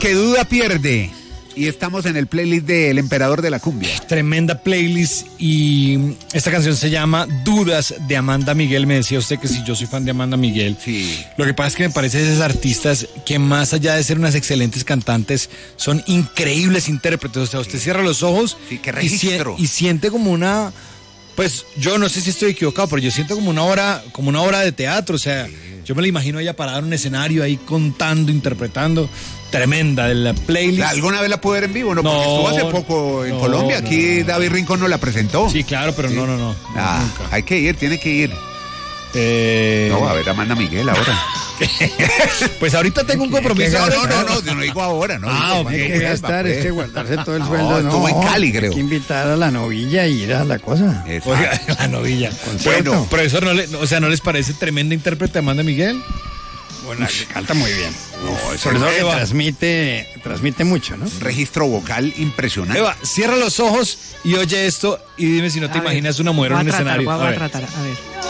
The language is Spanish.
que duda pierde. Y estamos en el playlist del Emperador de la Cumbia. Tremenda playlist. Y esta canción se llama Dudas, de Amanda Miguel. Me decía usted que si yo soy fan de Amanda Miguel. Sí. Lo que pasa es que me parece de esas artistas que, más allá de ser unas excelentes cantantes, son increíbles intérpretes. O sea, usted cierra los ojos, sí, qué registro. y siente como una... Pues yo no sé si estoy equivocado, pero yo siento como una obra de teatro. O sea, yo me la imagino ella parada en un escenario ahí contando, interpretando. Tremenda de la playlist. ¿Alguna vez la pude ver en vivo? No, porque estuvo hace poco en Colombia. Aquí David Rincón nos la presentó. Sí, claro, pero sí. No, nunca. Hay que ir, tiene que ir. No, a ver, Amanda Miguel ahora. Pues ahorita tengo un compromiso. No, yo no digo ahora, ¿no? Hay que gastar, es que guardarse todo el sueldo. Estuvo en Cali, creo. Hay que invitar a la novilla y ir a la cosa. Oiga, la novilla. Bueno, profesor, ¿no les parece tremenda intérprete Amanda Miguel? Bueno, canta muy bien. No, sobre todo que transmite mucho, ¿no? Registro vocal impresionante. Eva, cierra los ojos y oye esto y dime si no te imaginas una mujer en un escenario. Voy a tratar, a ver.